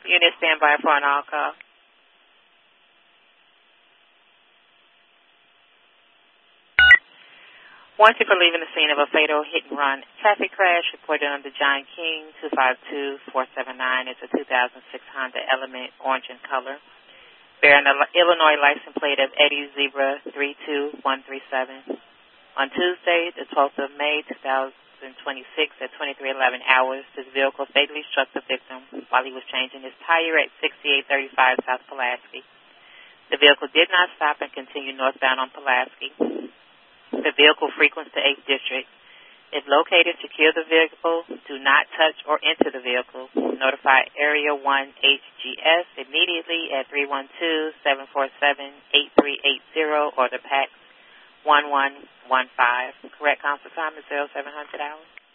Unit standby for an all call. Warranty for leaving the scene of a fatal hit-and-run traffic crash reported under John King, 252-479. It's a 2006 Honda Element, orange in color, bearing the Illinois license plate of Eddie Zebra 32137. On Tuesday, the 12th of May, 2026, at 23:11 hours, this vehicle fatally struck the victim while he was changing his tire at 6835 South Pulaski. The vehicle did not stop and continued northbound on Pulaski. The vehicle frequents the 8th District. If located, secure the vehicle. Do not touch or enter the vehicle. Notify Area 1 HGS immediately at 312-747-8380 or the PAX 1115. Correct console time is 0700 hours.